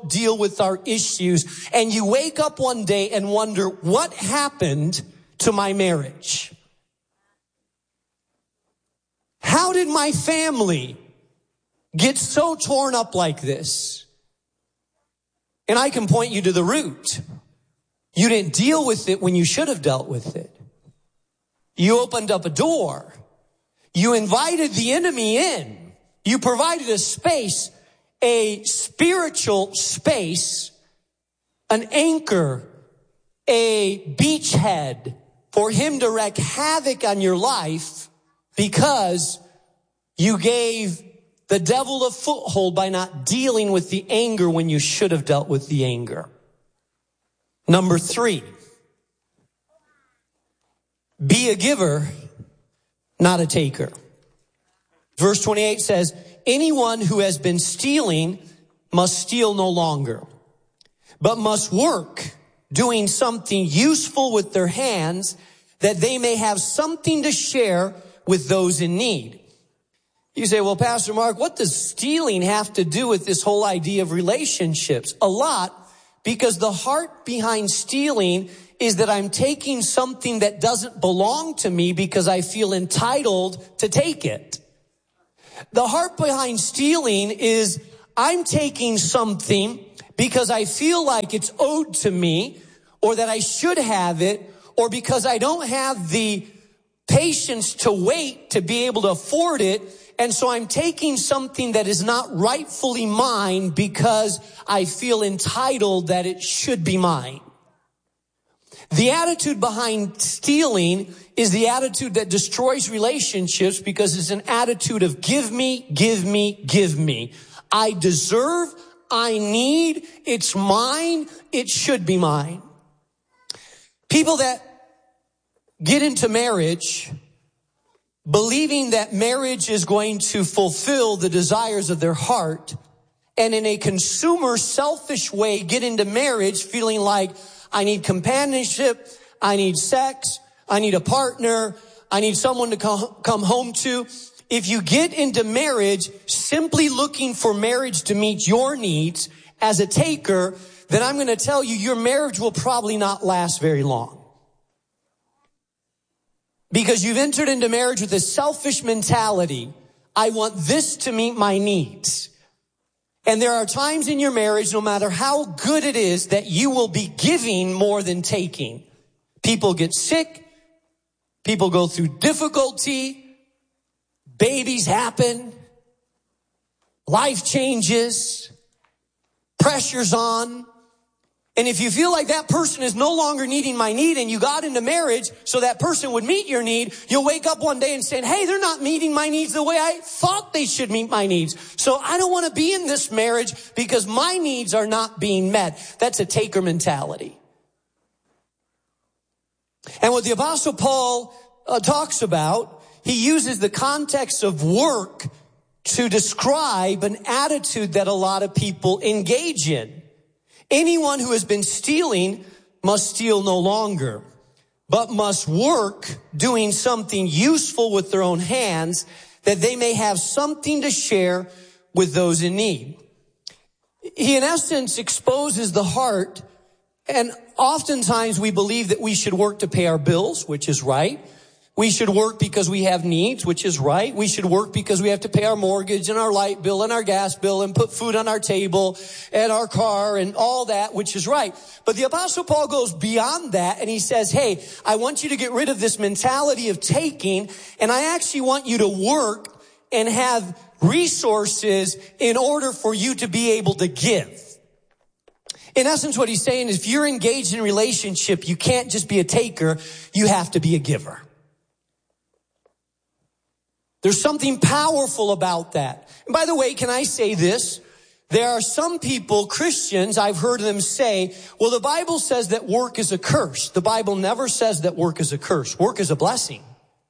don't deal with our issues. And you wake up one day and wonder, what happened to my marriage? How did my family get so torn up like this? And I can point you to the root. You didn't deal with it when you should have dealt with it. You opened up a door. You invited the enemy in. You provided a space, a spiritual space, an anchor, a beachhead for him to wreak havoc on your life because you gave the devil a foothold by not dealing with the anger when you should have dealt with the anger. Number 3, be a giver, not a taker. Verse 28 says, anyone who has been stealing must steal no longer, but must work doing something useful with their hands that they may have something to share with those in need. You say, well, Pastor Mark, what does stealing have to do with this whole idea of relationships? A lot, because the heart behind stealing is that I'm taking something that doesn't belong to me because I feel entitled to take it. The heart behind stealing is I'm taking something because I feel like it's owed to me, or that I should have it, or because I don't have the patience to wait to be able to afford it. And so I'm taking something that is not rightfully mine because I feel entitled that it should be mine. The attitude behind stealing is the attitude that destroys relationships because it's an attitude of give me, give me, give me. I deserve, I need, it's mine, it should be mine. People that get into marriage believing that marriage is going to fulfill the desires of their heart, and in a consumer selfish way get into marriage feeling like I need companionship, I need sex, I need a partner, I need someone to come home to. If you get into marriage simply looking for marriage to meet your needs as a taker, then I'm going to tell you your marriage will probably not last very long. Because you've entered into marriage with a selfish mentality. I want this to meet my needs. And there are times in your marriage, no matter how good it is, that you will be giving more than taking. People get sick. People go through difficulty. Babies happen. Life changes. Pressure's on. And if you feel like that person is no longer needing my need and you got into marriage so that person would meet your need, you'll wake up one day and say, hey, they're not meeting my needs the way I thought they should meet my needs. So I don't want to be in this marriage because my needs are not being met. That's a taker mentality. And what the Apostle Paul talks about, he uses the context of work to describe an attitude that a lot of people engage in. Anyone who has been stealing must steal no longer, but must work doing something useful with their own hands that they may have something to share with those in need. He, in essence, exposes the heart, and oftentimes we believe that we should work to pay our bills, which is right. We should work because we have needs, which is right. We should work because we have to pay our mortgage and our light bill and our gas bill and put food on our table and our car and all that, which is right. But the Apostle Paul goes beyond that and he says, hey, I want you to get rid of this mentality of taking, and I actually want you to work and have resources in order for you to be able to give. In essence, what he's saying is if you're engaged in a relationship, you can't just be a taker, you have to be a giver. There's something powerful about that. And by the way, can I say this? There are some people, Christians, I've heard them say, well, the Bible says that work is a curse. The Bible never says that work is a curse. Work is a blessing.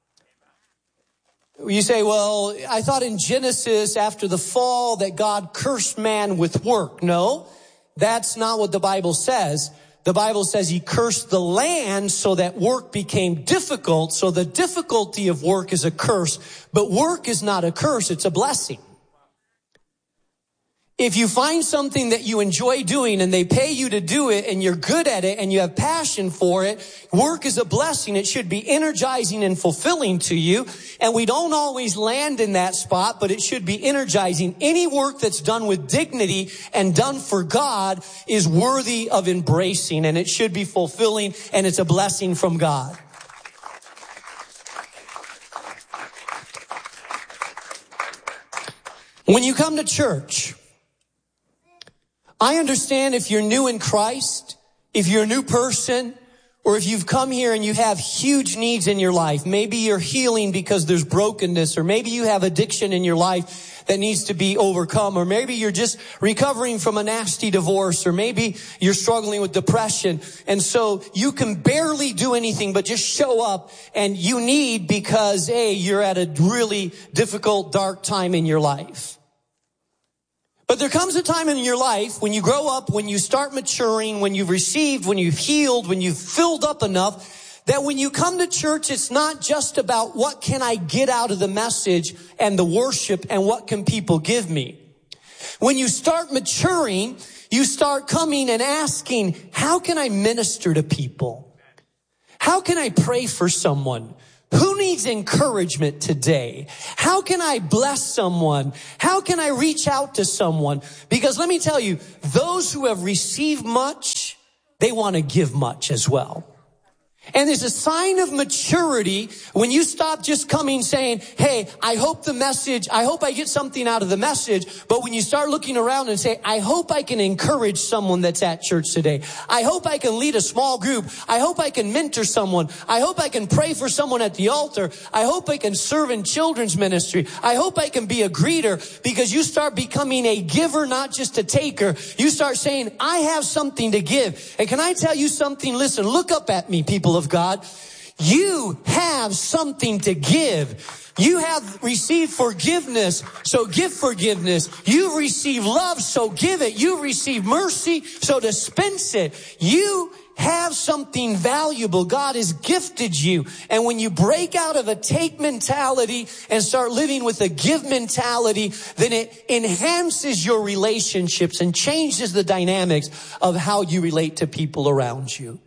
You say, well, I thought in Genesis after the fall that God cursed man with work. No, that's not what the Bible says. The Bible says he cursed the land so that work became difficult. So the difficulty of work is a curse, but work is not a curse. It's a blessing. If you find something that you enjoy doing and they pay you to do it and you're good at it and you have passion for it, work is a blessing. It should be energizing and fulfilling to you. And we don't always land in that spot, but it should be energizing. Any work that's done with dignity and done for God is worthy of embracing, and it should be fulfilling, and it's a blessing from God. When you come to church, I understand if you're new in Christ, if you're a new person, or if you've come here and you have huge needs in your life. Maybe you're healing because there's brokenness, or maybe you have addiction in your life that needs to be overcome, or maybe you're just recovering from a nasty divorce, or maybe you're struggling with depression, and so you can barely do anything but just show up, and you need because, hey, you're at a really difficult, dark time in your life. But there comes a time in your life when you grow up, when you start maturing, when you've received, when you've healed, when you've filled up enough, that when you come to church, it's not just about what can I get out of the message and the worship and what can people give me. When you start maturing, you start coming and asking, how can I minister to people? How can I pray for someone? Who needs encouragement today? How can I bless someone? How can I reach out to someone? Because let me tell you, those who have received much, they want to give much as well. And there's a sign of maturity when you stop just coming saying, hey, I hope I get something out of the message. But when you start looking around and say, I hope I can encourage someone that's at church today. I hope I can lead a small group. I hope I can mentor someone. I hope I can pray for someone at the altar. I hope I can serve in children's ministry. I hope I can be a greeter, because you start becoming a giver, not just a taker. You start saying, I have something to give. And can I tell you something? Listen, look up at me, people of God. You have something to give. You have received forgiveness, so give forgiveness. You've received love, so give it. You've received mercy, so dispense it. You have something valuable. God has gifted you. And when you break out of a take mentality and start living with a give mentality, then it enhances your relationships and changes the dynamics of how you relate to people around you.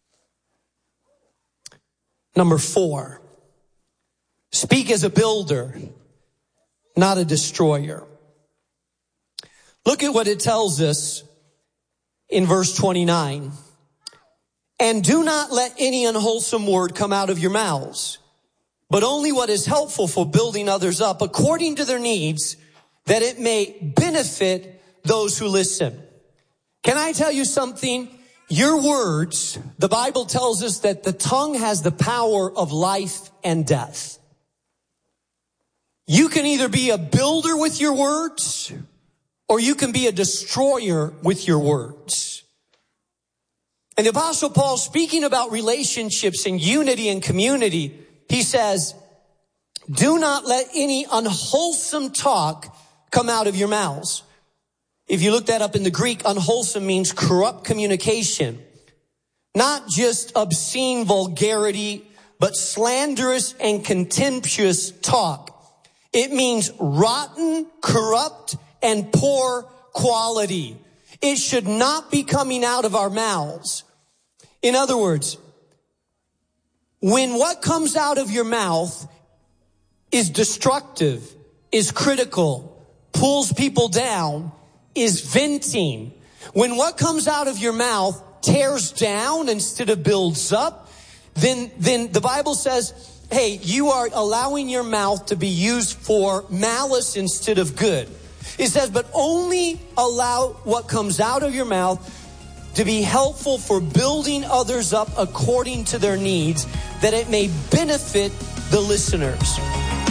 Number 4, speak as a builder, not a destroyer. Look at what it tells us in verse 29. And do not let any unwholesome word come out of your mouths, but only what is helpful for building others up according to their needs, that it may benefit those who listen. Can I tell you something? Your words, the Bible tells us that the tongue has the power of life and death. You can either be a builder with your words, or you can be a destroyer with your words. And the Apostle Paul, speaking about relationships and unity and community, he says, do not let any unwholesome talk come out of your mouths. If you look that up in the Greek, unwholesome means corrupt communication. Not just obscene vulgarity, but slanderous and contemptuous talk. It means rotten, corrupt, and poor quality. It should not be coming out of our mouths. In other words, when what comes out of your mouth is destructive, is critical, pulls people down, is venting, when what comes out of your mouth tears down instead of builds up, then the Bible says, hey, you are allowing your mouth to be used for malice instead of good. It says, but only allow what comes out of your mouth to be helpful for building others up according to their needs, that it may benefit the listeners.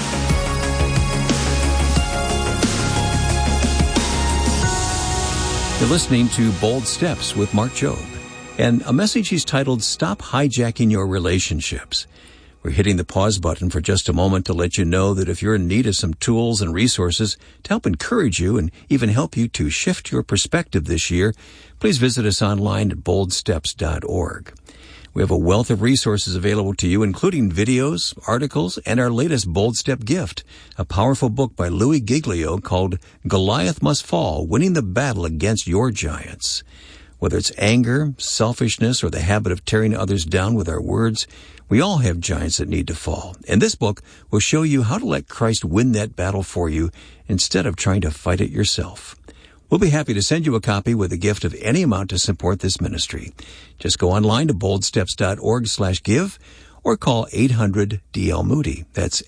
You're listening to Bold Steps with Mark Jobe, and a message he's titled, Stop Hijacking Your Relationships. We're hitting the pause button for just a moment to let you know that if you're in need of some tools and resources to help encourage you and even help you to shift your perspective this year, please visit us online at boldsteps.org. We have a wealth of resources available to you, including videos, articles, and our latest Bold Step gift, a powerful book by Louis Giglio called Goliath Must Fall, Winning the Battle Against Your Giants. Whether it's anger, selfishness, or the habit of tearing others down with our words, we all have giants that need to fall. And this book will show you how to let Christ win that battle for you instead of trying to fight it yourself. We'll be happy to send you a copy with a gift of any amount to support this ministry. Just go online to boldsteps.org/give or call 800-DL-MOODY. That's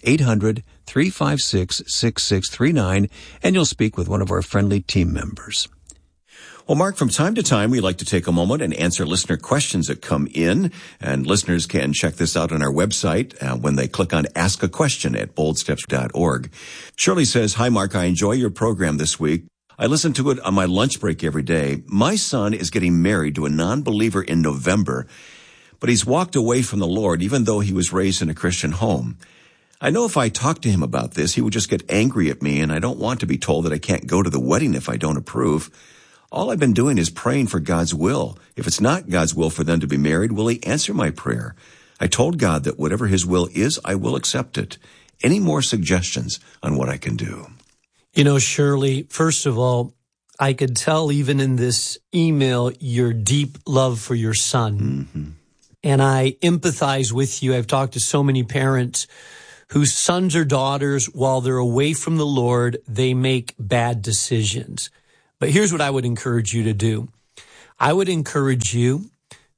800-356-6639, and you'll speak with one of our friendly team members. Well, Mark, from time to time, we like to take a moment and answer listener questions that come in, and listeners can check this out on our website when they click on Ask a Question at boldsteps.org. Shirley says, "Hi, Mark, I enjoy your program this week. I listen to it on my lunch break every day. My son is getting married to a non-believer in November, but he's walked away from the Lord even though he was raised in a Christian home. I know if I talk to him about this, he would just get angry at me, and I don't want to be told that I can't go to the wedding if I don't approve. All I've been doing is praying for God's will. If it's not God's will for them to be married, will he answer my prayer? I told God that whatever his will is, I will accept it. Any more suggestions on what I can do?" You know, Shirley, first of all, I could tell even in this email your deep love for your son. Mm-hmm. And I empathize with you. I've talked to so many parents whose sons or daughters, while they're away from the Lord, they make bad decisions. But here's what I would encourage you to do. I would encourage you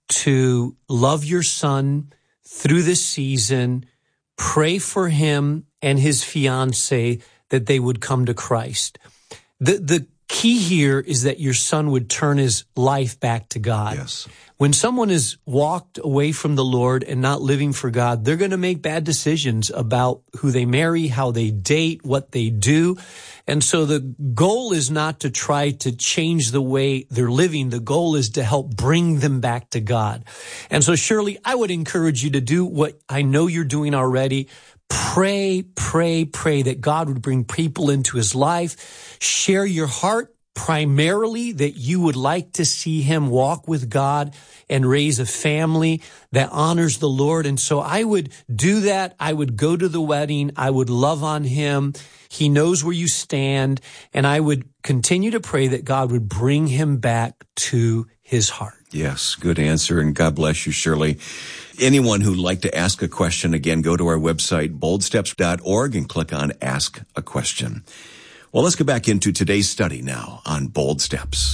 to love your son through this season, pray for him and his fiancée that they would come to Christ. The key here is that your son would turn his life back to God. Yes. When someone has walked away from the Lord and not living for God, they're going to make bad decisions about who they marry, how they date, what they do. And so the goal is not to try to change the way they're living. The goal is to help bring them back to God. And so, Shirley, I would encourage you to do what I know you're doing already. Pray that God would bring people into his life. Share your heart primarily that you would like to see him walk with God and raise a family that honors the Lord. And so I would do that. I would go to the wedding. I would love on him. He knows where you stand. And I would continue to pray that God would bring him back to his heart. Yes, good answer, and God bless you, Shirley. Anyone who'd like to ask a question, again, go to our website, boldsteps.org, and click on Ask a Question. Well, let's get back into today's study now on Bold Steps.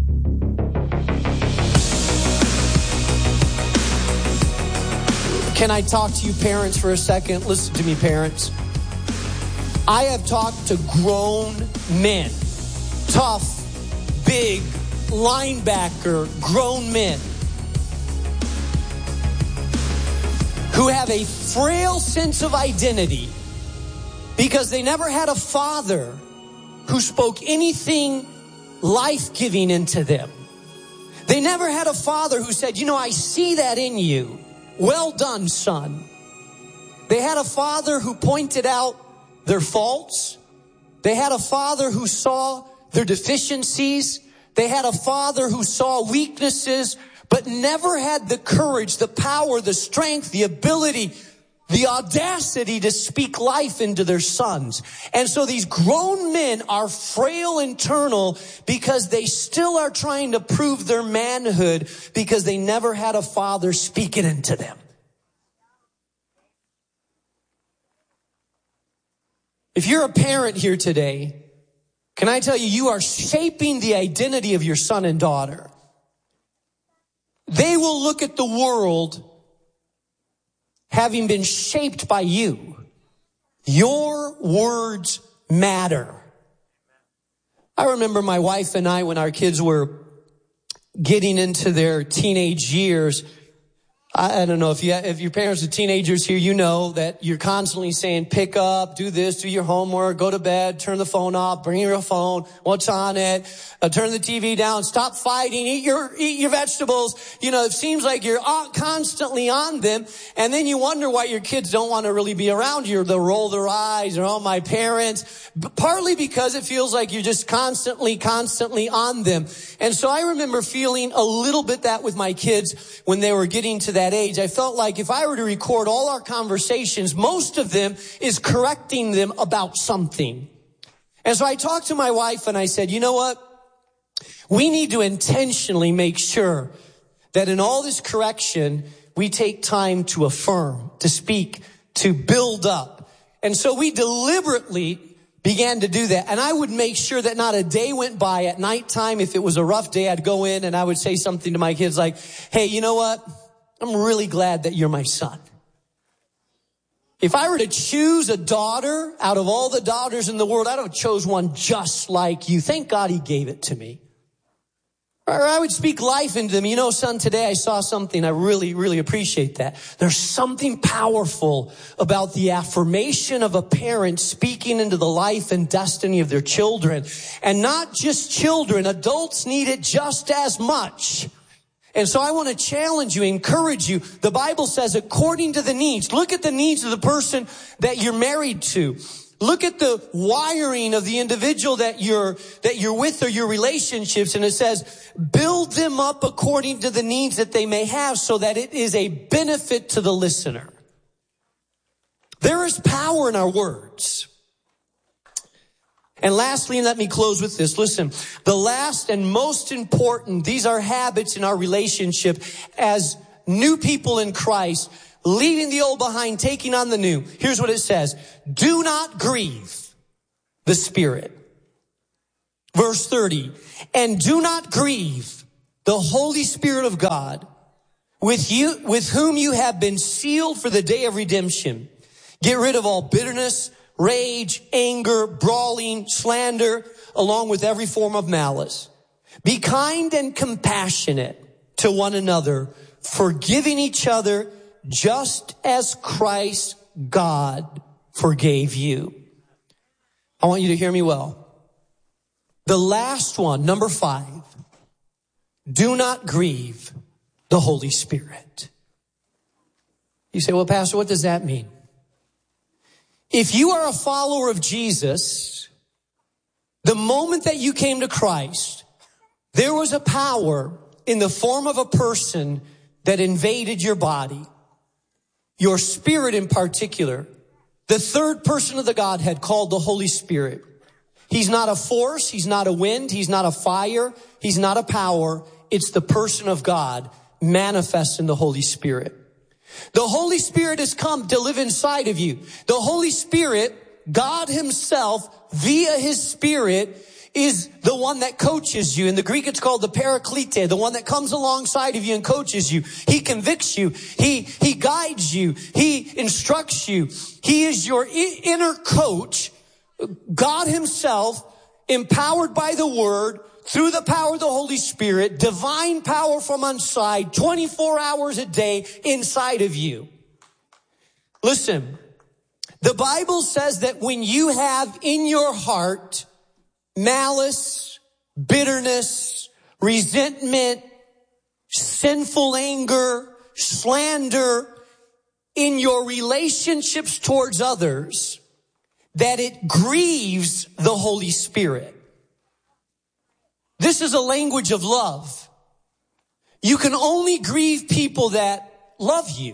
Can I talk to you parents for a second? Listen to me, parents. I have talked to grown men, tough, big, linebacker, grown men who have a frail sense of identity because they never had a father who spoke anything life-giving into them. They never had a father who said, you know, I see that in you. Well done, son. They had a father who pointed out their faults. They had a father who saw their deficiencies. They had a father who saw weaknesses, but never had the courage, the power, the strength, the ability, the audacity to speak life into their sons. And so these grown men are frail internal because they still are trying to prove their manhood because they never had a father speak it into them. If you're a parent here today, can I tell you, you are shaping the identity of your son and daughter. They will look at the world having been shaped by you. Your words matter. I remember my wife and I, when our kids were getting into their teenage years, I don't know if your parents are teenagers here, you know that you're constantly saying, pick up, do this, do your homework, go to bed, turn the phone off, bring your phone, what's on it, turn the TV down, stop fighting, eat your vegetables. You know, it seems like you're constantly on them. And then you wonder why your kids don't want to really be around you. They'll roll their eyes, or, oh, my parents. Partly because it feels like you're just constantly on them. And so I remember feeling a little bit that with my kids when they were getting to that that age, I felt like if I were to record all our conversations, most of them is correcting them about something. And so I talked to my wife and I said, you know what? We need to intentionally make sure that in all this correction, we take time to affirm, to speak, to build up. And so we deliberately began to do that. And I would make sure that not a day went by at nighttime. If it was a rough day, I'd go in and I would say something to my kids like, hey, you know what? I'm really glad that you're my son. If I were to choose a daughter out of all the daughters in the world, I'd have chose one just like you. Thank God he gave it to me. Or I would speak life into them. You know, son, today I saw something. I really, really appreciate that. There's something powerful about the affirmation of a parent speaking into the life and destiny of their children. And not just children, adults need it just as much. And so I want to challenge you, encourage you. The Bible says according to the needs. Look at the needs of the person that you're married to. Look at the wiring of the individual that you're with or your relationships. And it says, build them up according to the needs that they may have so that it is a benefit to the listener. There is power in our words. And lastly, and let me close with this. Listen, the last and most important, these are habits in our relationship as new people in Christ, leaving the old behind, taking on the new. Here's what it says. Do not grieve the Spirit. Verse 30. And do not grieve the Holy Spirit of God, with whom you have been sealed for the day of redemption. Get rid of all bitterness, rage, anger, brawling, slander, along with every form of malice. Be kind and compassionate to one another, forgiving each other, just as Christ God forgave you. I want you to hear me well. The last one, number 5, do not grieve the Holy Spirit. You say, well, Pastor, what does that mean? If you are a follower of Jesus, the moment that you came to Christ, there was a power in the form of a person that invaded your body. Your spirit in particular, the third person of the Godhead called the Holy Spirit. He's not a force. He's not a wind. He's not a fire. He's not a power. It's the person of God manifest in the Holy Spirit. The Holy Spirit has come to live inside of you. The Holy Spirit, God himself, via his Spirit, is the one that coaches you. In the Greek, it's called the Paraklete, the one that comes alongside of you and coaches you. He convicts you. He guides you. He instructs you. He is your inner coach. God himself, empowered by the Word, through the power of the Holy Spirit, divine power from on side, 24 hours a day inside of you. Listen, the Bible says that when you have in your heart malice, bitterness, resentment, sinful anger, slander in your relationships towards others, that it grieves the Holy Spirit. This is a language of love. You can only grieve people that love you.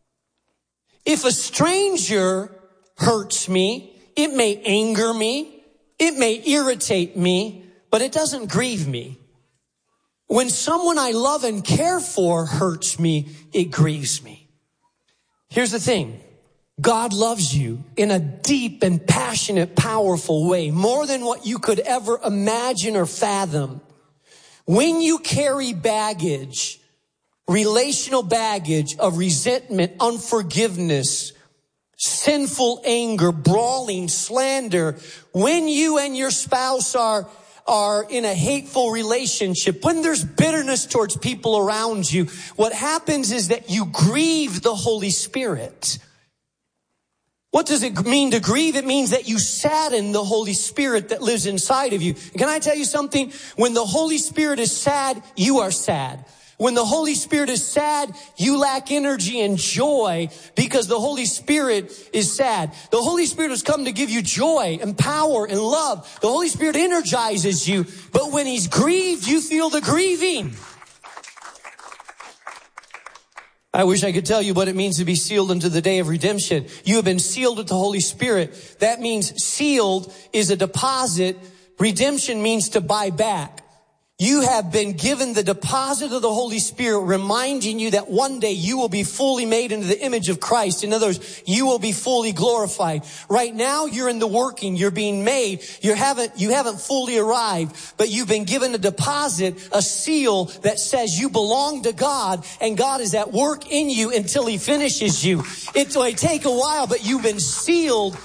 If a stranger hurts me, it may anger me, it may irritate me, but it doesn't grieve me. When someone I love and care for hurts me, it grieves me. Here's the thing. God loves you in a deep and passionate, powerful way, more than what you could ever imagine or fathom. When you carry baggage, relational baggage of resentment, unforgiveness, sinful anger, brawling, slander, when you and your spouse are in a hateful relationship, when there's bitterness towards people around you, what happens is that you grieve the Holy Spirit. What does it mean to grieve? It means that you sadden the Holy Spirit that lives inside of you. Can I tell you something? When the Holy Spirit is sad, you are sad. When the Holy Spirit is sad, you lack energy and joy because the Holy Spirit is sad. The Holy Spirit has come to give you joy and power and love. The Holy Spirit energizes you, but when he's grieved, you feel the grieving. I wish I could tell you what it means to be sealed unto the day of redemption. You have been sealed with the Holy Spirit. That means sealed is a deposit. Redemption means to buy back. You have been given the deposit of the Holy Spirit, reminding you that one day you will be fully made into the image of Christ. In other words, you will be fully glorified. Right now, you're in the working. You're being made. You haven't fully arrived, but you've been given a deposit, a seal that says you belong to God, and God is at work in you until He finishes you. It may take a while, but you've been sealed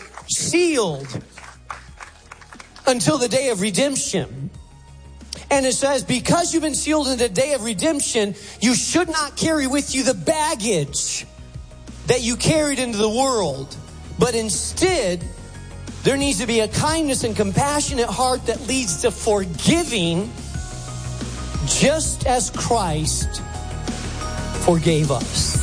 until the day of redemption. And it says, because you've been sealed in the day of redemption, you should not carry with you the baggage that you carried into the world. But instead, there needs to be a kindness and compassionate heart that leads to forgiving, just as Christ forgave us.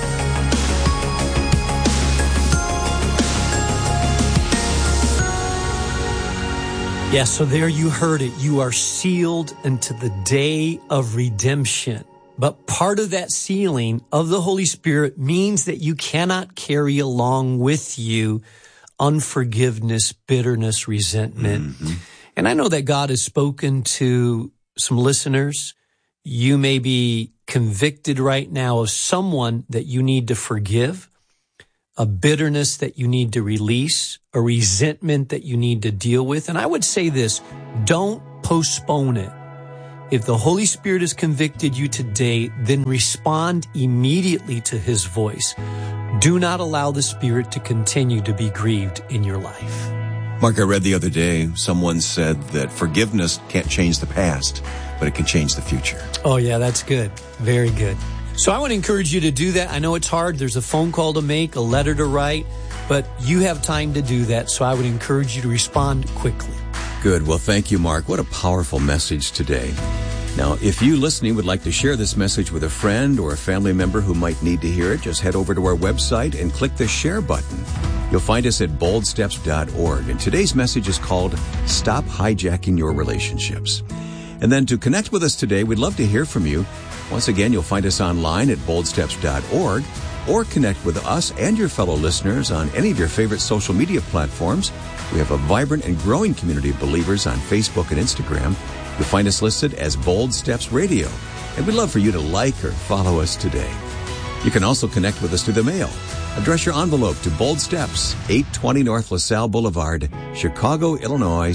Yeah, so there you heard it. You are sealed unto the day of redemption. But part of that sealing of the Holy Spirit means that you cannot carry along with you unforgiveness, bitterness, resentment. Mm-hmm. And I know that God has spoken to some listeners. You may be convicted right now of someone that you need to forgive, a bitterness that you need to release, a resentment that you need to deal with. And I would say this, don't postpone it. If the Holy Spirit has convicted you today, then respond immediately to His voice. Do not allow the Spirit to continue to be grieved in your life. Mark, I read the other day, someone said that forgiveness can't change the past, but it can change the future. Oh yeah, that's good. Very good. So I want to encourage you to do that. I know it's hard. There's a phone call to make, a letter to write, but you have time to do that. So I would encourage you to respond quickly. Good. Well, thank you, Mark. What a powerful message today. Now, if you listening would like to share this message with a friend or a family member who might need to hear it, just head over to our website and click the share button. You'll find us at boldsteps.org. And today's message is called Stop Hijacking Your Relationships. And then to connect with us today, we'd love to hear from you. Once again, you'll find us online at boldsteps.org or connect with us and your fellow listeners on any of your favorite social media platforms. We have a vibrant and growing community of believers on Facebook and Instagram. You'll find us listed as Bold Steps Radio, and we'd love for you to like or follow us today. You can also connect with us through the mail. Address your envelope to Bold Steps, 820 North LaSalle Boulevard, Chicago, Illinois,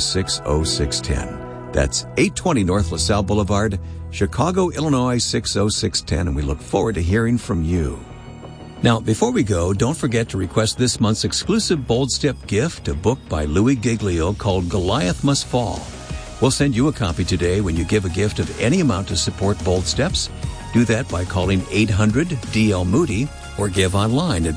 60610. That's 820 North LaSalle Boulevard, Chicago, Illinois, 60610, and we look forward to hearing from you. Now, before we go, don't forget to request this month's exclusive Bold Step gift, a book by Louis Giglio called Goliath Must Fall. We'll send you a copy today when you give a gift of any amount to support Bold Steps. Do that by calling 800-DL-MOODY or give online at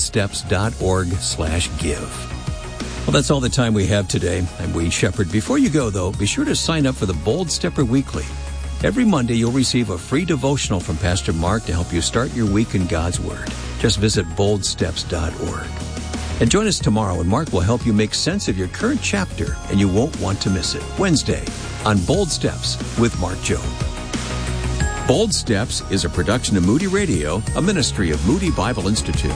boldsteps.org/give. Well, that's all the time we have today. I'm Wade Shepherd. Before you go, though, be sure to sign up for the Bold Stepper Weekly. Every Monday, you'll receive a free devotional from Pastor Mark to help you start your week in God's Word. Just visit boldsteps.org. And join us tomorrow, and Mark will help you make sense of your current chapter, and you won't want to miss it. Wednesday on Bold Steps with Mark Jobe. Bold Steps is a production of Moody Radio, a ministry of Moody Bible Institute.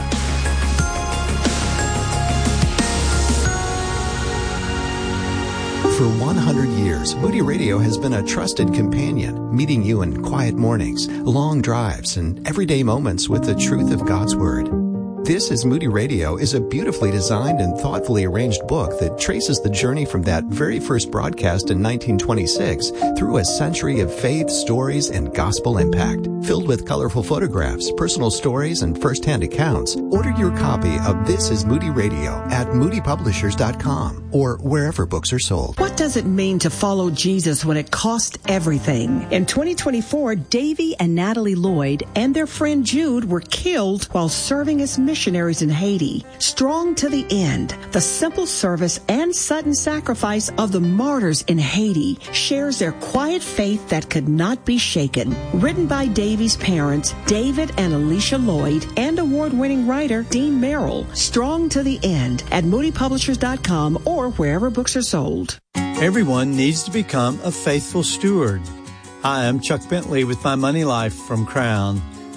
For 100 years, Moody Radio has been a trusted companion, meeting you in quiet mornings, long drives, and everyday moments with the truth of God's Word. This is Moody Radio is a beautifully designed and thoughtfully arranged book that traces the journey from that very first broadcast in 1926 through a century of faith, stories, and gospel impact. Filled with colorful photographs, personal stories, and first-hand accounts, order your copy of This is Moody Radio at moodypublishers.com or wherever books are sold. What does it mean to follow Jesus when it costs everything? In 2024, Davy and Natalie Lloyd and their friend Jude were killed while serving as missionaries in Haiti. Strong to the end, the simple service and sudden sacrifice of the martyrs in Haiti shares their quiet faith that could not be shaken. Written by Davy's parents, David and Alicia Lloyd, and award-winning writer Dean Merrill. Strong to the end at moodypublishers.com or wherever books are sold. Everyone needs to become a faithful steward. Hi, I'm Chuck Bentley with My Money Life from Crown.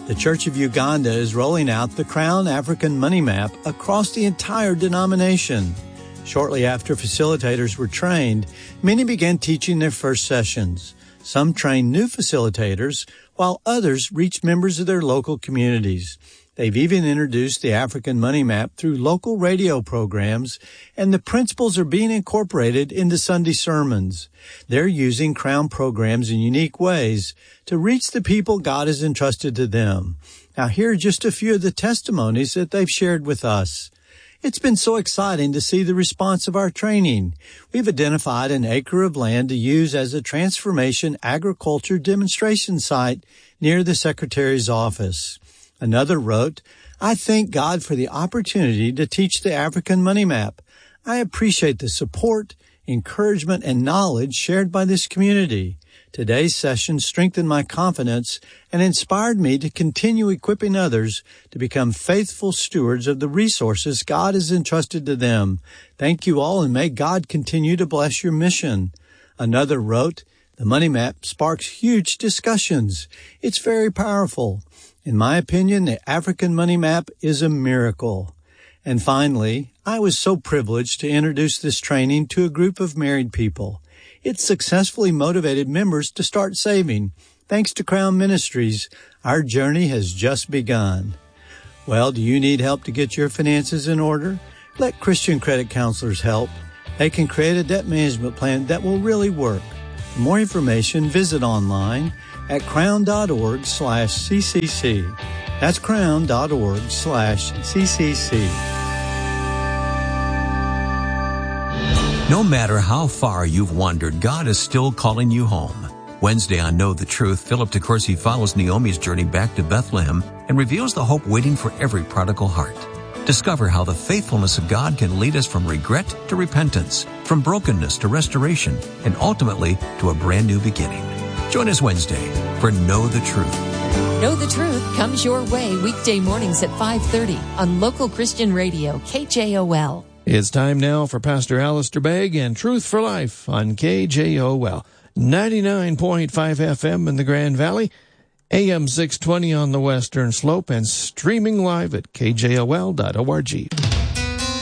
The Church of Uganda is rolling out the Crown African Money Map across the entire denomination. Shortly after facilitators were trained, many began teaching their first sessions. Some trained new facilitators, while others reached members of their local communities. They've even introduced the African Money Map through local radio programs, and the principles are being incorporated into Sunday sermons. They're using Crown programs in unique ways to reach the people God has entrusted to them. Now, here are just a few of the testimonies that they've shared with us. It's been so exciting to see the response of our training. We've identified an acre of land to use as a transformation agriculture demonstration site near the Secretary's office. Another wrote, I thank God for the opportunity to teach the African Money Map. I appreciate the support, encouragement, and knowledge shared by this community. Today's session strengthened my confidence and inspired me to continue equipping others to become faithful stewards of the resources God has entrusted to them. Thank you all, and may God continue to bless your mission. Another wrote, the Money Map sparks huge discussions. It's very powerful. In my opinion, the African Money Map is a miracle. And finally, I was so privileged to introduce this training to a group of married people. It successfully motivated members to start saving. Thanks to Crown Ministries, our journey has just begun. Well, do you need help to get your finances in order? Let Christian Credit Counselors help. They can create a debt management plan that will really work. For more information, visit online at crown.org/CCC. That's crown.org/CCC. No matter how far you've wandered, God is still calling you home. Wednesday on Know the Truth, Philip DeCourcy follows Naomi's journey back to Bethlehem and reveals the hope waiting for every prodigal heart. Discover how the faithfulness of God can lead us from regret to repentance, from brokenness to restoration, and ultimately to a brand new beginning. Join us Wednesday for Know the Truth. Know the Truth comes your way weekday mornings at 5:30 on local Christian radio, KJOL. It's time now for Pastor Alistair Begg and Truth for Life on KJOL, 99.5 FM in the Grand Valley, AM 620 on the Western Slope, and streaming live at kjol.org.